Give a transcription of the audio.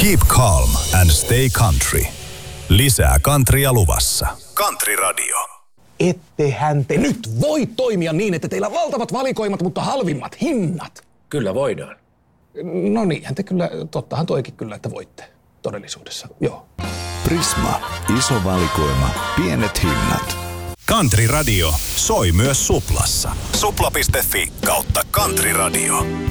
Keep calm and stay country. Lisää countrya luvassa. Country Radio. Ettehän te nyt voi toimia niin, että teillä on valtavat valikoimat, mutta halvimmat hinnat. Kyllä voidaan. No niinhän te kyllä, tottahan toikin kyllä, että voitte todellisuudessa, joo. Prisma. Iso valikoima. Pienet hinnat. Country Radio soi myös Suplassa. Supla.fi/Country Radio.